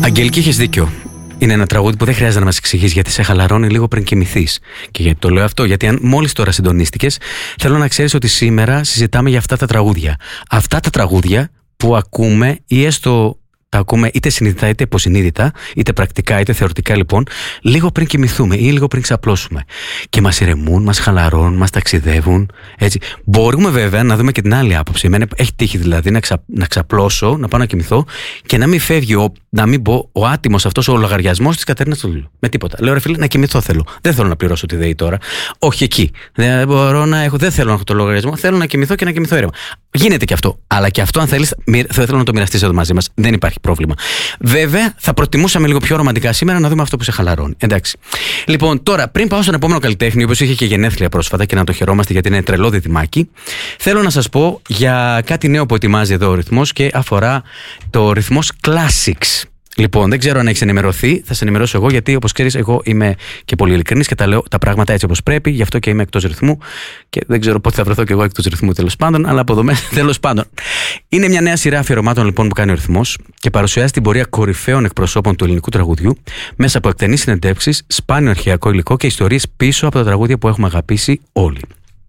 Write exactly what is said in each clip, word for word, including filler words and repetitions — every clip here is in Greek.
Αγγελική, έχεις δίκιο. Είναι ένα τραγούδι που δεν χρειάζεται να μας εξηγείς, γιατί σε χαλαρώνει λίγο πριν κοιμηθείς. Και γιατί το λέω αυτό, γιατί αν μόλις τώρα συντονίστηκες, θέλω να ξέρεις ότι σήμερα συζητάμε για αυτά τα τραγούδια. Αυτά τα τραγούδια που ακούμε ή έστω τα ακούμε είτε συνειδητά είτε υποσυνείδητα, είτε πρακτικά είτε θεωρητικά λοιπόν, λίγο πριν κοιμηθούμε ή λίγο πριν ξαπλώσουμε. Και μας ηρεμούν, μας χαλαρώνουν, μας ταξιδεύουν. Έτσι. Μπορούμε βέβαια να δούμε και την άλλη άποψη. Εμένα έχει τύχει δηλαδή να, ξα... να ξαπλώσω, να πάω να κοιμηθώ και να μην φεύγει, ο... να μην πω, ο άτιμος αυτός ο λογαριασμός της Κατερίνας του Λούλου. Με τίποτα. Λέω ρε φίλε, να κοιμηθώ θέλω. Δεν θέλω να πληρώσω τη ΔΕΗ τώρα. Όχι εκεί. Δεν μπορώ να έχω, δεν θέλω να έχω το λογαριασμό. Θέλω να κοιμηθώ και να κοιμηθώ ήρεμα. Γίνεται και αυτό. Αλλά και αυτό, αν θέλεις, θα θέλω να το μοιραστείς εδώ μαζί μας. Δεν υπάρχει πρόβλημα. Βέβαια, θα προτιμούσαμε λίγο πιο ρομαντικά σήμερα να δούμε αυτό που σε χαλαρώνει. Εντάξει. Λοιπόν, τώρα, πριν πάω στον επόμενο καλλιτέχνη, ο οποίος είχε και γενέθλια πρόσφατα και να το χαιρόμαστε γιατί είναι τρελό διδυμάκι, θέλω να σας πω για κάτι νέο που ετοιμάζει εδώ ο ρυθμός και αφορά το ρυθμός Classics. Λοιπόν, δεν ξέρω αν έχεις ενημερωθεί, θα σε ενημερώσω εγώ, γιατί όπως ξέρεις, εγώ είμαι και πολύ ειλικρινής και τα λέω τα πράγματα έτσι όπως πρέπει, γι' αυτό και είμαι εκτός ρυθμού και δεν ξέρω πότε θα βρεθώ και εγώ εκτός ρυθμού τέλος πάντων, αλλά από εδώ μέσα τέλος πάντων. Είναι μια νέα σειρά αφιερωμάτων λοιπόν που κάνει ο ρυθμός και παρουσιάζει την πορεία κορυφαίων εκπροσώπων του ελληνικού τραγουδιού μέσα από εκτενείς συνεντεύξεις, σπάνιο αρχαιακό υλικό και ιστορίες πίσω από τα τραγούδια που έχουμε αγαπήσει όλοι.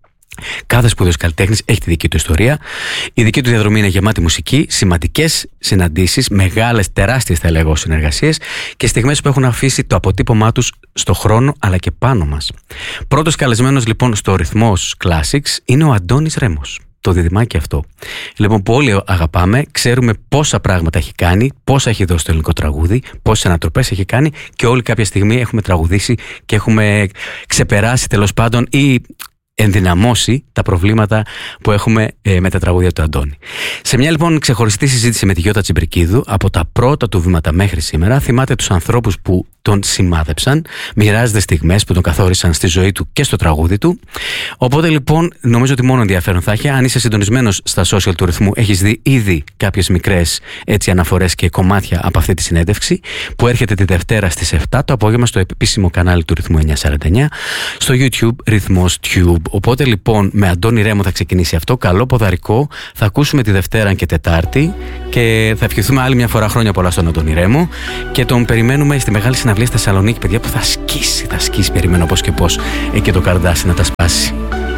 Κάθε σπουδαίος καλλιτέχνης έχει τη δική του ιστορία. Η δική του διαδρομή είναι γεμάτη μουσική, σημαντικές συναντήσεις, μεγάλες, τεράστιες θα λέγω συνεργασίες και στιγμές που έχουν αφήσει το αποτύπωμά τους στο χρόνο αλλά και πάνω μας. Πρώτος καλεσμένος λοιπόν στο ρυθμός Classics είναι ο Αντώνης Ρέμος. Το διδυμάκι αυτό. Λοιπόν, που όλοι αγαπάμε, ξέρουμε πόσα πράγματα έχει κάνει, πόσα έχει δώσει το ελληνικό τραγούδι, πόσες ανατροπές έχει κάνει και όλοι κάποια στιγμή έχουμε τραγουδήσει και έχουμε ξεπεράσει τέλος πάντων ή ενδυναμώσει τα προβλήματα που έχουμε ε, με τα τραγούδια του Αντώνη. Σε μια λοιπόν ξεχωριστή συζήτηση με τη Γιώτα Τσιμπρικίδου, από τα πρώτα του βήματα μέχρι σήμερα, θυμάται τους ανθρώπους που τον σημάδεψαν, μοιράζεται στιγμές που τον καθόρισαν στη ζωή του και στο τραγούδι του. Οπότε λοιπόν, νομίζω ότι μόνο ενδιαφέρον θα έχει. Αν είσαι συντονισμένος στα social του ρυθμού, έχεις δει ήδη κάποιες μικρές έτσι αναφορές και κομμάτια από αυτή τη συνέντευξη, που έρχεται τη Δευτέρα στις επτά το απόγευμα στο επίσημο κανάλι του ρυθμού εννιακόσια σαράντα εννέα, στο YouTube ρυθμός Tube. Οπότε λοιπόν με Αντώνη Ρέμο θα ξεκινήσει αυτό. Καλό ποδαρικό. Θα ακούσουμε τη Δευτέρα και Τετάρτη και θα ευχηθούμε άλλη μια φορά χρόνια πολλά στον Αντώνη Ρέμο και τον περιμένουμε στη μεγάλη συναυλία στη Θεσσαλονίκη, παιδιά, που θα σκίσει, θα σκίσει. Περιμένω πώς και πώς εκεί το καρδάσι να τα σπάσει.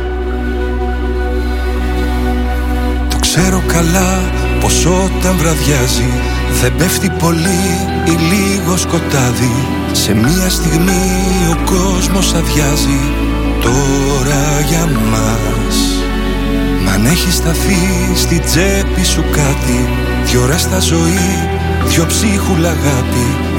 Το ξέρω καλά πως όταν βραδιάζει δεν πέφτει πολύ ή λίγο σκοτάδι. Σε μια στιγμή ο κόσμος αδειάζει. Τώρα για μας, μ' αν έχει σταθεί στη τσέπη σου κάτι, δυο ώρα στα ζωή, δυο ψίχουλα αγάπη,